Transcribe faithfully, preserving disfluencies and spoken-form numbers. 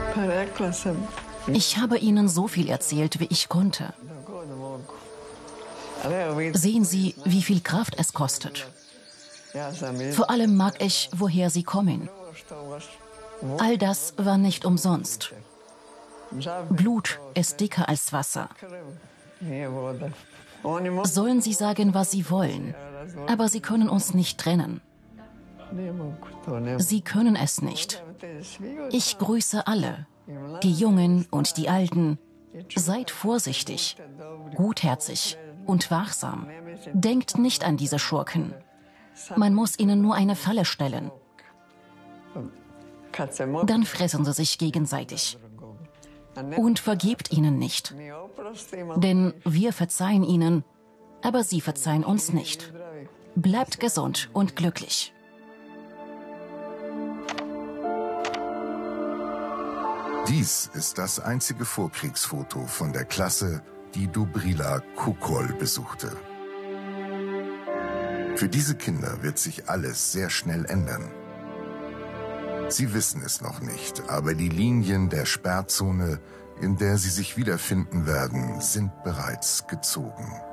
Ich habe ihnen so viel erzählt, wie ich konnte. Sehen Sie, wie viel Kraft es kostet. Vor allem mag ich, woher Sie kommen. All das war nicht umsonst. Blut ist dicker als Wasser. Sollen Sie sagen, was Sie wollen, aber Sie können uns nicht trennen. Sie können es nicht. Ich grüße alle, die Jungen und die Alten. Seid vorsichtig, gutherzig und wachsam. Denkt nicht an diese Schurken. Man muss ihnen nur eine Falle stellen. Dann fressen sie sich gegenseitig. Und vergebt ihnen nicht. Denn wir verzeihen ihnen, aber sie verzeihen uns nicht. Bleibt gesund und glücklich. Dies ist das einzige Vorkriegsfoto von der Klasse, die Dobrila Kukol besuchte. Für diese Kinder wird sich alles sehr schnell ändern. Sie wissen es noch nicht, aber die Linien der Sperrzone, in der sie sich wiederfinden werden, sind bereits gezogen.